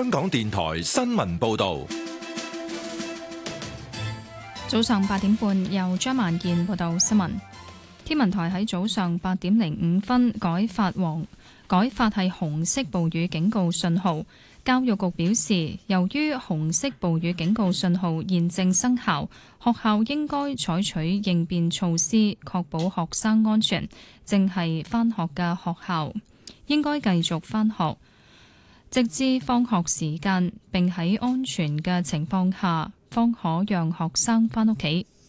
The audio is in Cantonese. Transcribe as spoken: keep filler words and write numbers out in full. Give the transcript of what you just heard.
香港電台新聞報道。 早上八點半，由張萬健報道新聞。天文台喺早上八點零五分改發黃改發係紅色暴雨警告信號。教育局表示，由於紅色暴雨警告信號現正生效，學校應該採取應變措施，確保學生安全。正係返學嘅學校應該繼續返學，直至放學時間，並喺安全嘅情況下，方可讓學生返屋企。